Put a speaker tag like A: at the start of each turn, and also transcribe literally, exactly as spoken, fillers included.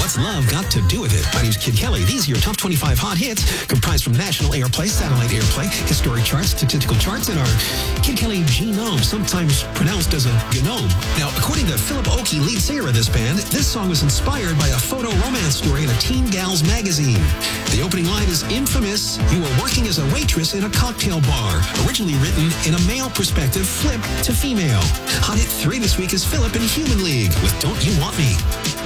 A: What's love got to do with it? My name's Kid Kelly. These are your top twenty-five hot hits, comprised from national airplay, satellite airplay, historic charts, statistical charts, and our Kid Kelly genome, sometimes pronounced as a genome. Now, according to Philip Oakey, lead singer of this band, this song was inspired by a photo romance story in a Teen Gals magazine. The opening line is infamous. You were working as a waitress in a cocktail bar. Originally written in a male perspective, flip to female. Hot hit three this week is Philip in Human League with Don't You Want Me.